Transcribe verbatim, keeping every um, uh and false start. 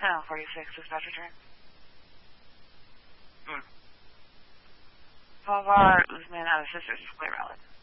Channel forty-six, dispatcher turn. Hmm. Paul Var, Usman out of Sisters, is clear valid.